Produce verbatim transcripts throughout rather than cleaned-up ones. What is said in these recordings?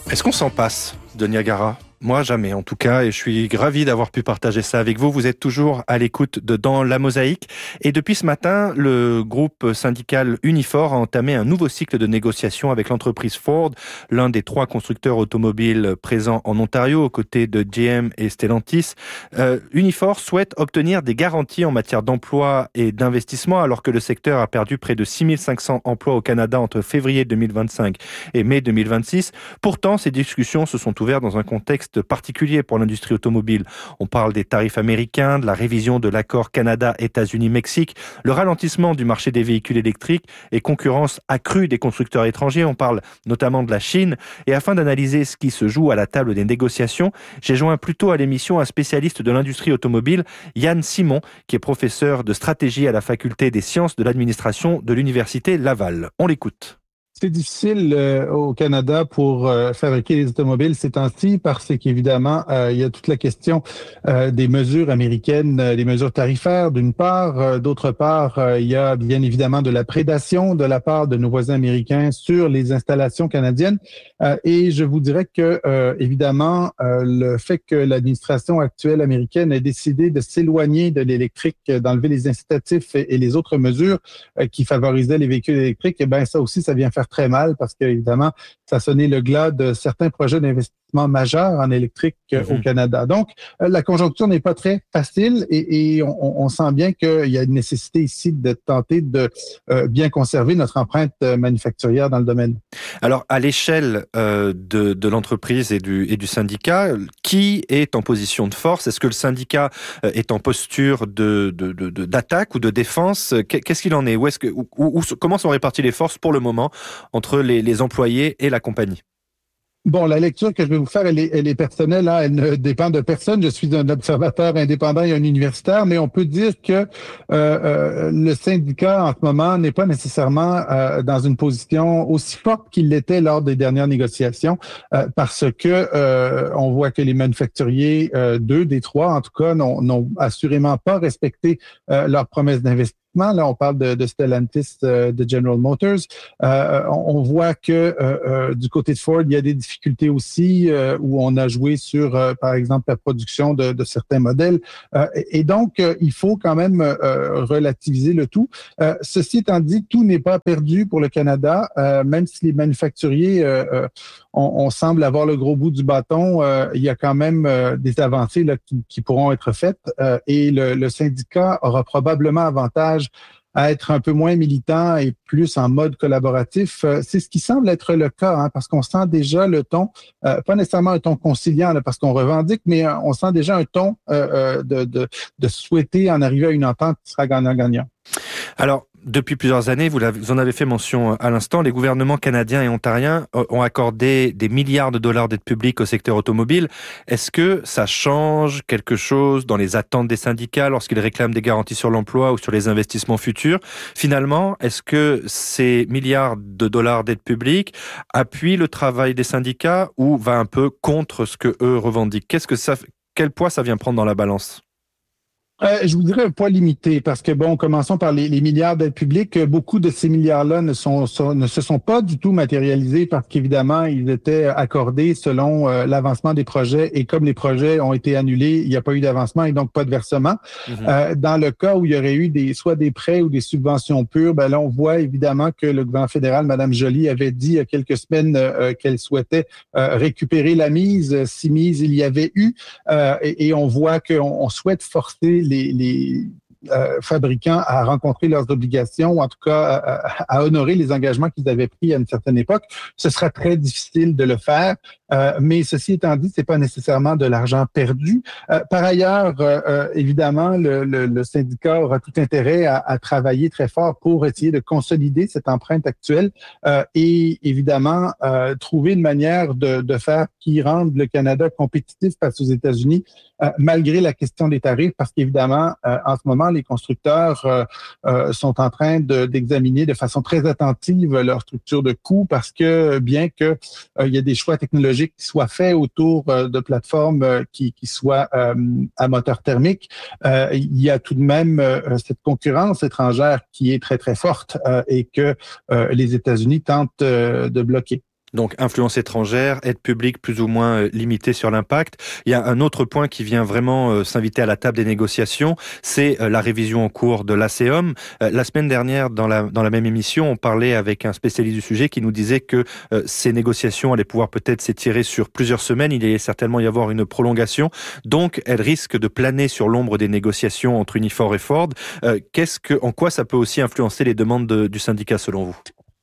Est-ce qu'on s'en passe de Niagara ? Moi, jamais, en tout cas, et je suis ravi d'avoir pu partager ça avec vous. Vous êtes toujours à l'écoute de Dans la Mosaïque. Et depuis ce matin, le groupe syndical Unifor a entamé un nouveau cycle de négociations avec l'entreprise Ford, l'un des trois constructeurs automobiles présents en Ontario, aux côtés de G M et Stellantis. Euh, Unifor souhaite obtenir des garanties en matière d'emploi et d'investissement, alors que le secteur a perdu près de six mille cinq cents emplois au Canada entre février deux mille vingt-cinq et mai deux mille vingt-six. Pourtant, ces discussions se sont ouvertes dans un contexte particulier pour l'industrie automobile. On parle des tarifs américains, de la révision de l'accord Canada-États-Unis-Mexique, le ralentissement du marché des véhicules électriques et concurrence accrue des constructeurs étrangers. On parle notamment de la Chine. Et afin d'analyser ce qui se joue à la table des négociations, j'ai joint plutôt à l'émission un spécialiste de l'industrie automobile, Yann Simon, qui est professeur de stratégie à la faculté des sciences de l'administration de l'Université Laval. On l'écoute. C'est difficile euh, au Canada pour euh, fabriquer les automobiles ces temps-ci parce qu'évidemment, euh, il y a toute la question euh, des mesures américaines, euh, des mesures tarifaires d'une part. Euh, d'autre part, euh, il y a bien évidemment de la prédation de la part de nos voisins américains sur les installations canadiennes. Euh, et je vous dirais que, euh, évidemment, euh, le fait que l'administration actuelle américaine ait décidé de s'éloigner de l'électrique, d'enlever les incitatifs et, et les autres mesures euh, qui favorisaient les véhicules électriques, eh bien, ça aussi, ça vient faire très mal parce qu'évidemment, ça a sonné le glas de certains projets d'investissement majeurs en électrique mm-hmm. au Canada. Donc, euh, la conjoncture n'est pas très facile et, et on, on sent bien qu'il y a une nécessité ici de tenter de euh, bien conserver notre empreinte manufacturière dans le domaine. Alors, à l'échelle euh, de, de l'entreprise et du, et du syndicat, qui est en position de force ? Est-ce que le syndicat euh, est en posture de, de, de, de, d'attaque ou de défense ? Qu'est-ce qu'il en est ? Où est-ce que, où, où, comment sont réparties les forces pour le moment entre les, les employés et la compagnie ? Bon, la lecture que je vais vous faire, elle est, elle est personnelle, hein, elle ne dépend de personne. Je suis un observateur indépendant et un universitaire, mais on peut dire que euh, euh, le syndicat en ce moment n'est pas nécessairement euh, dans une position aussi forte qu'il l'était lors des dernières négociations, euh, parce que euh, on voit que les manufacturiers, euh, deux des trois en tout cas, n'ont, n'ont assurément pas respecté euh, leurs promesses d'investissement. Là, on parle de, de Stellantis, euh, de General Motors. Euh, on, on voit que euh, euh, du côté de Ford, il y a des difficultés aussi euh, où on a joué sur, euh, par exemple, la production de, de certains modèles. Euh, et, et donc, euh, il faut quand même euh, relativiser le tout. Euh, ceci étant dit, tout n'est pas perdu pour le Canada, euh, même si les manufacturiers, euh, euh, on, on semble avoir le gros bout du bâton. Euh, il y a quand même euh, des avancées là, qui, qui pourront être faites euh, et le, le syndicat aura probablement avantage à être un peu moins militant et plus en mode collaboratif. C'est ce qui semble être le cas, hein, parce qu'on sent déjà le ton, euh, pas nécessairement un ton conciliant, là, parce qu'on revendique, mais on sent déjà un ton euh, de, de, de souhaiter en arriver à une entente qui sera gagnant-gagnant. Alors, depuis plusieurs années, vous, vous en avez fait mention à l'instant, les gouvernements canadiens et ontariens ont accordé des milliards de dollars d'aide publique au secteur automobile. Est-ce que ça change quelque chose dans les attentes des syndicats lorsqu'ils réclament des garanties sur l'emploi ou sur les investissements futurs ? Finalement, est-ce que ces milliards de dollars d'aide publique appuient le travail des syndicats ou va un peu contre ce que eux revendiquent ? Qu'est-ce que ça, quel poids ça vient prendre dans la balance ? Euh, je vous dirais un poids limité parce que, bon, commençons par les, les milliards d'aides publiques. Beaucoup de ces milliards-là ne, sont, sont, ne se sont pas du tout matérialisés parce qu'évidemment, ils étaient accordés selon euh, l'avancement des projets et comme les projets ont été annulés, il n'y a pas eu d'avancement et donc pas de versement. Mm-hmm. Euh, dans le cas où il y aurait eu des soit des prêts ou des subventions pures, ben là, on voit évidemment que le gouvernement fédéral, Mme Joly, avait dit il y a quelques semaines euh, qu'elle souhaitait euh, récupérer la mise, si mise il y avait eu. Euh, et, et on voit qu'on on souhaite forcer les, les euh, fabricants à rencontrer leurs obligations ou en tout cas à, à honorer les engagements qu'ils avaient pris à une certaine époque. Ce sera très difficile de le faire, euh, mais ceci étant dit, c'est pas nécessairement de l'argent perdu. Euh, par ailleurs, euh, évidemment, le, le, le syndicat aura tout intérêt à, à travailler très fort pour essayer de consolider cette empreinte actuelle euh, et évidemment euh, trouver une manière de, de faire qui rende le Canada compétitif face aux États-Unis. Euh, malgré la question des tarifs, parce qu'évidemment, euh, en ce moment, les constructeurs euh, euh, sont en train de, d'examiner de façon très attentive leur structure de coûts, parce que bien que euh, il y a des choix technologiques qui soient faits autour euh, de plateformes euh, qui, qui soient euh, à moteur thermique, euh, il y a tout de même euh, cette concurrence étrangère qui est très, très forte euh, et que euh, les États-Unis tentent euh, de bloquer. Donc, influence étrangère, aide publique plus ou moins euh, limitée sur l'impact. Il y a un autre point qui vient vraiment euh, s'inviter à la table des négociations, c'est euh, la révision en cours de l'A C E O M. Euh, la semaine dernière, dans la, dans la même émission, on parlait avec un spécialiste du sujet qui nous disait que euh, ces négociations allaient pouvoir peut-être s'étirer sur plusieurs semaines. Il allait certainement y avoir une prolongation. Donc, elles risquent de planer sur l'ombre des négociations entre Unifor et Ford. Euh, qu'est-ce que, en quoi ça peut aussi influencer les demandes de, du syndicat selon vous?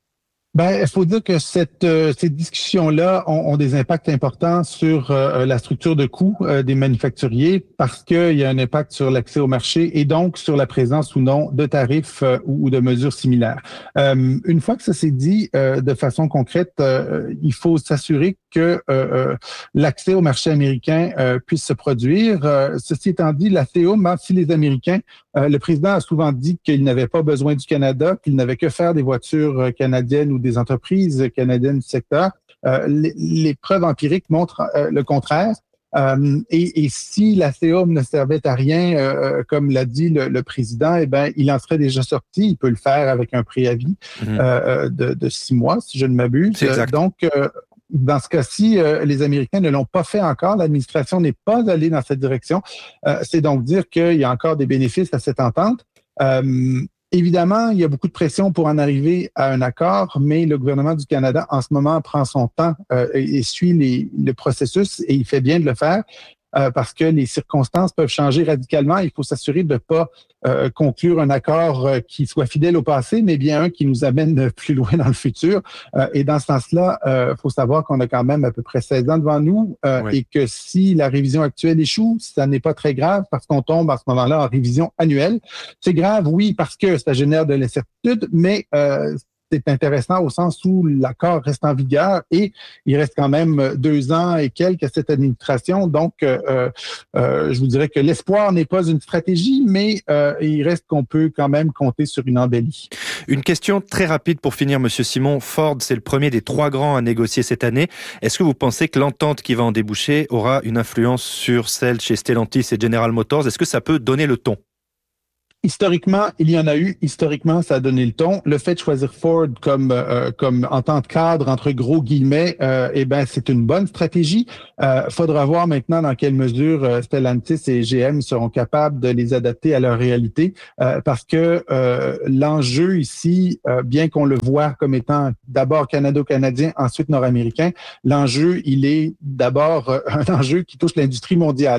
Ben, il faut dire que cette, euh, ces discussions-là ont, ont des impacts importants sur euh, la structure de coûts euh, des manufacturiers parce qu'il y a un impact sur l'accès au marché et donc sur la présence ou non de tarifs euh, ou de mesures similaires. Euh, une fois que ça s'est dit euh, de façon concrète, euh, il faut s'assurer que euh, l'accès au marché américain euh, puisse se produire. Euh, ceci étant dit, la C E O M, si les Américains, euh, le président a souvent dit qu'il n'avait pas besoin du Canada, qu'il n'avait que faire des voitures canadiennes ou des entreprises canadiennes du secteur. Euh, les, les preuves empiriques montrent euh, le contraire. Euh, et, et si la C E O M ne servait à rien, euh, comme l'a dit le, le président, eh ben, il en serait déjà sorti. Il peut le faire avec un préavis mmh. euh, de, de six mois, si je ne m'abuse. C'est exact. Donc, euh, dans ce cas-ci, euh, les Américains ne l'ont pas fait encore. L'administration n'est pas allée dans cette direction. Euh, c'est donc dire qu'il y a encore des bénéfices à cette entente. Euh, Évidemment, il y a beaucoup de pression pour en arriver à un accord, mais le gouvernement du Canada, en ce moment, prend son temps euh, et, et suit les, le processus et il fait bien de le faire euh, parce que les circonstances peuvent changer radicalement. Il faut s'assurer de ne pas euh, conclure un accord euh, qui soit fidèle au passé, mais bien un qui nous amène plus loin dans le futur. Euh, et dans ce sens-là, il euh, faut savoir qu'on a quand même à peu près seize ans devant nous euh, oui. et que si la révision actuelle échoue, ça n'est pas très grave parce qu'on tombe à ce moment-là en révision annuelle. C'est grave, oui, parce que ça génère de l'incertitude, mais euh, c'est intéressant au sens où l'accord reste en vigueur et il reste quand même deux ans et quelques à cette administration. Donc, euh, euh, je vous dirais que l'espoir n'est pas une stratégie, mais euh, il reste qu'on peut quand même compter sur une embellie. Une question très rapide pour finir, Monsieur Simon. Ford, c'est le premier des trois grands à négocier cette année. Est-ce que vous pensez que l'entente qui va en déboucher aura une influence sur celle chez Stellantis et General Motors? Est-ce que ça peut donner le ton? Historiquement, il y en a eu. Historiquement, ça a donné le ton. Le fait de choisir Ford comme euh, comme entente cadre entre gros guillemets, euh, eh ben c'est une bonne stratégie. Euh, faudra voir maintenant dans quelle mesure euh, Stellantis et G M seront capables de les adapter à leur réalité, euh, parce que euh, l'enjeu ici, euh, bien qu'on le voit comme étant d'abord canado-canadien, ensuite nord-américain, l'enjeu il est d'abord euh, un enjeu qui touche l'industrie mondiale.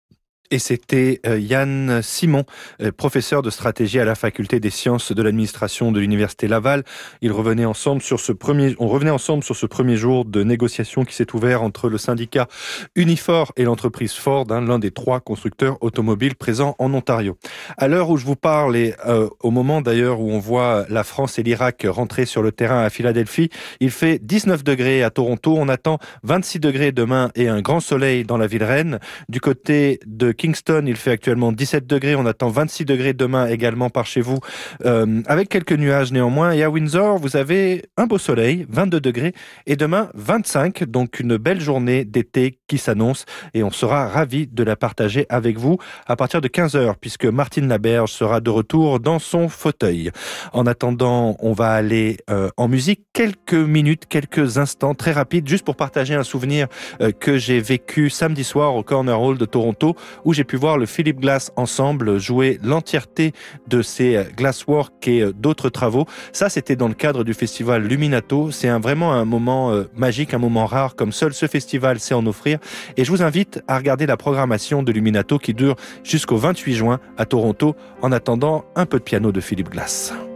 Et c'était Yann Simon, professeur de stratégie à la faculté des sciences de l'administration de l'université Laval. Il revenait ensemble sur ce premier, on revenait ensemble sur ce premier jour de négociation qui s'est ouvert entre le syndicat Unifor et l'entreprise Ford, hein, l'un des trois constructeurs automobiles présents en Ontario. À l'heure où je vous parle et euh, au moment d'ailleurs où on voit la France et l'Irak rentrer sur le terrain à Philadelphie, il fait dix-neuf degrés à Toronto. On attend vingt-six degrés demain et un grand soleil dans la ville reine. Du côté de Kingston, il fait actuellement dix-sept degrés. On attend vingt-six degrés demain également par chez vous, euh, avec quelques nuages néanmoins. Et à Windsor, vous avez un beau soleil, vingt-deux degrés, et demain vingt-cinq. Donc une belle journée d'été qui s'annonce et on sera ravis de la partager avec vous à partir de quinze heures, puisque Martine Laberge sera de retour dans son fauteuil. En attendant, on va aller euh, en musique quelques minutes, quelques instants très rapides, juste pour partager un souvenir euh, que j'ai vécu samedi soir au Corner Hall de Toronto, où j'ai pu voir le Philip Glass Ensemble jouer l'entièreté de ses glassworks et d'autres travaux. Ça, c'était dans le cadre du festival Luminato. C'est un, vraiment un moment euh, magique, un moment rare, comme seul ce festival sait en offrir. Et je vous invite à regarder la programmation de Luminato qui dure jusqu'au vingt-huit juin à Toronto, en attendant un peu de piano de Philip Glass.